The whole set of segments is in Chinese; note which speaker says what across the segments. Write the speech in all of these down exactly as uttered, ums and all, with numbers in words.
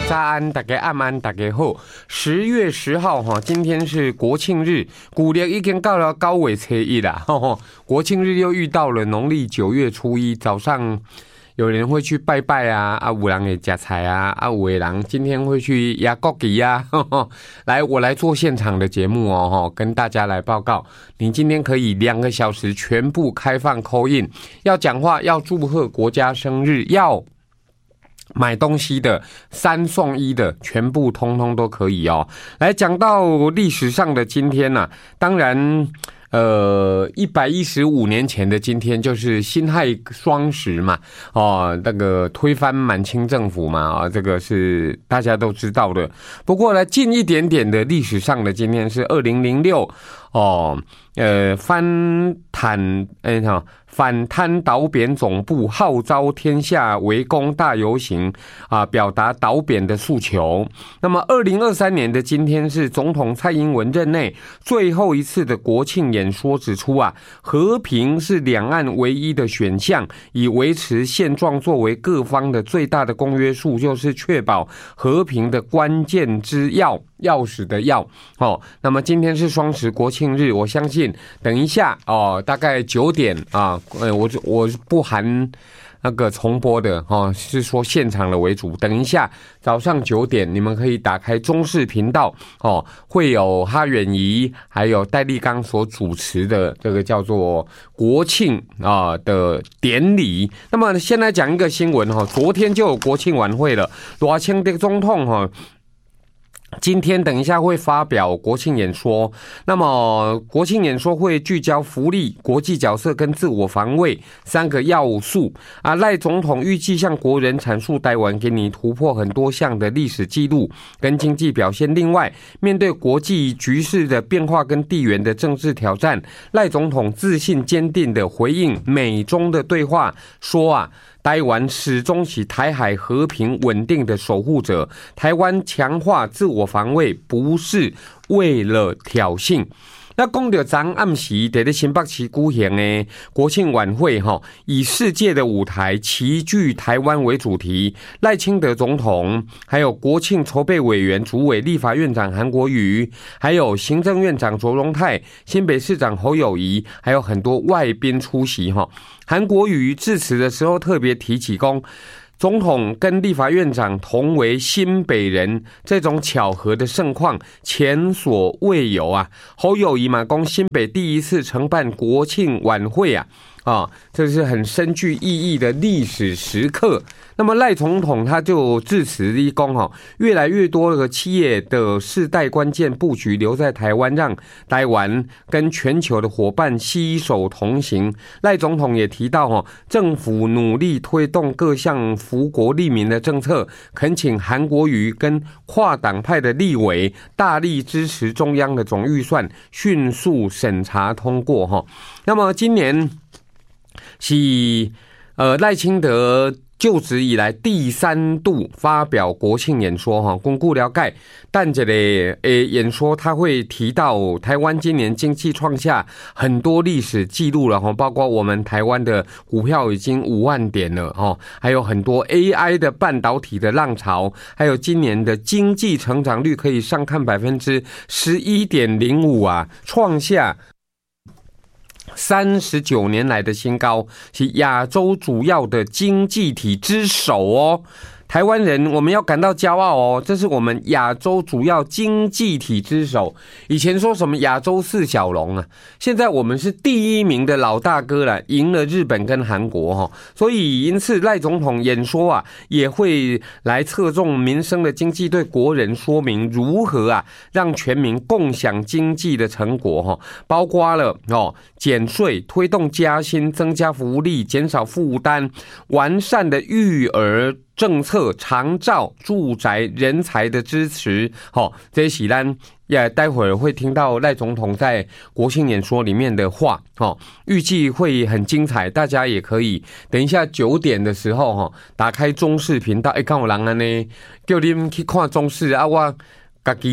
Speaker 1: 早安，大家晚安，大家好。十月十号哈，今天是国庆日，古历已经到了高尾初一啦。国庆日又遇到了农历九月初一早上。有人会去拜拜啊，啊，有人会吃菜啊，啊，有的人今天会去压国旗啊。呵呵来，我来做现场的节目哦，跟大家来报告。你今天可以两个小时全部开放 call in， 要讲话，要祝贺国家生日，要买东西的，三送一的，全部通通都可以哦。来讲到历史上的今天呐、啊，当然。呃，一百一十五年前的今天就是辛亥双十嘛，哦，那个推翻满清政府嘛，啊、哦，这个是大家都知道的。不过呢，近一点点的历史上的今天是二零零六，哦，呃，翻坦，哎哈。反贪倒扁总部号召天下围攻大游行啊，表达倒扁的诉求。那么，二零二三年的今天是总统蔡英文任内最后一次的国庆演说，指出啊，和平是两岸唯一的选项，以维持现状作为各方的最大的公约数，就是确保和平的关键之要。钥匙的钥哦，那么今天是双十国庆日，我相信等一下哦，大概九点啊，呃，我我不含那个重播的哦，是说现场的为主。等一下早上九点，你们可以打开中视频道哦，会有哈远仪还有戴立刚所主持的这个叫做国庆啊的典礼。那么先来讲一个新闻哈，昨天就有国庆晚会了，罗清的总统哈。今天等一下会发表国庆演说，那么国庆演说会聚焦福利、国际角色跟自我防卫三个要素啊。赖总统预计向国人阐述台湾给你突破很多项的历史记录跟经济表现。另外，面对国际局势的变化跟地缘的政治挑战，赖总统自信坚定的回应美中的对话，说啊。台湾始终是台海和平稳定的守护者，台湾强化自我防卫不是为了挑衅。那讲到昨暗时在新北市举行的国庆晚会哈，以世界的舞台齐聚台湾为主题，赖清德总统，还有国庆筹备委员主委立法院长韩国瑜，还有行政院长卓荣泰、新北市长侯友宜，还有很多外宾出席哈。韩国瑜致辞的时候特别提起讲。总统跟立法院长同为新北人，这种巧合的盛况前所未有啊！侯友宜嘛，讲新北第一次承办国庆晚会啊，啊，这是很深具意义的历史时刻。那么赖总统他就致辞一公哈，越来越多的企业的世代关键布局留在台湾，让台湾跟全球的伙伴携手同行。赖总统也提到哈，政府努力推动各项福国利民的政策，恳请韩国瑜跟跨党派的立委大力支持中央的总预算，迅速审查通过哈。那么今年是呃赖清德。就职以来第三度发表国庆演说哈，巩固了解。但这个诶演说他会提到台湾今年经济创下很多历史记录了哈，包括我们台湾的股票已经五万点了哈，还有很多 A I 的半导体的浪潮，还有今年的经济成长率可以上看百分之十一点零五啊，创下。三十九年来的新高，是亚洲主要的经济体之首哦。台湾人我们要感到骄傲哦，这是我们亚洲主要经济体之首。以前说什么亚洲四小龙啊，现在我们是第一名的老大哥了，赢了日本跟韩国哈。所以因此赖总统演说啊，也会来侧重民生的经济，对国人说明如何啊让全民共享经济的成果哈，包括了哦减税、推动加薪、增加福利、减少负担、完善的育儿。政策、长照、住宅、人才的支持，好、哦，这些喜单也待会儿会听到赖总统在国庆演说里面的话，哦，预计会很精彩，大家也可以等一下九点的时候，哈、哦，打开中视频道，哎，看我人安呢，叫你们去看中视啊，我自己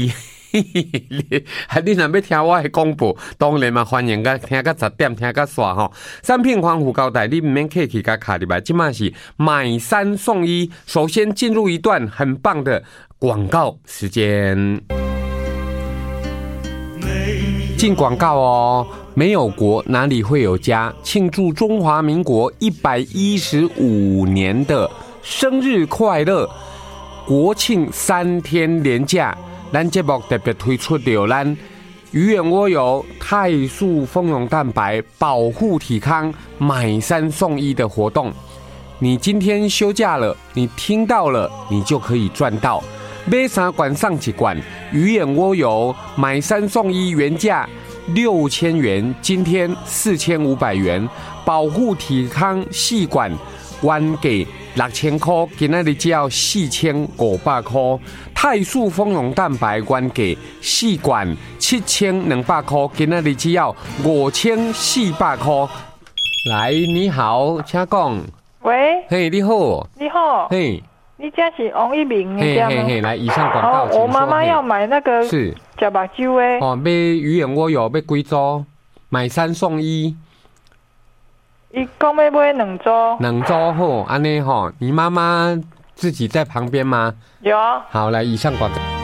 Speaker 1: 啊，你若要听我的广播，当然嘛欢迎个听到十点，听到煞吼。产品防腐胶带，你唔免客气甲卡入来，即马是买三送一。首先进入一段很棒的广告时间。进广告哦！没有国哪里会有家？庆祝中华民国一百一十五年的生日快乐！国庆三天连假，咱节目特别推出了咱鱼眼蜗油肽素蜂蛹蛋白保护体康买三送一的活动。你今天休假了，你听到了，你就可以赚到。买三罐上一罐鱼眼蜗油，买三送一，原价六千元，今天四千五百元。保护体康四罐，原价六千块，今仔日只要四千五百块。肽素蜂蛹蛋白原价四罐七千两百块，今仔日只要五千四百块。来，你好，请讲。
Speaker 2: 喂，
Speaker 1: 嘿，你好。
Speaker 2: 你好。
Speaker 1: 嘿。
Speaker 2: 你家是王一鸣的家吗？
Speaker 1: 嘿嘿嘿，来，以上广告。
Speaker 2: 哦，我妈妈要买那个
Speaker 1: 是
Speaker 2: 假把酒诶。
Speaker 1: 哦，买鱼眼蜗油要几组？买三送一。
Speaker 2: 伊讲要买两组。
Speaker 1: 两组好，安尼吼，你妈妈自己在旁边吗？
Speaker 2: 有啊。
Speaker 1: 好，来，以上广告。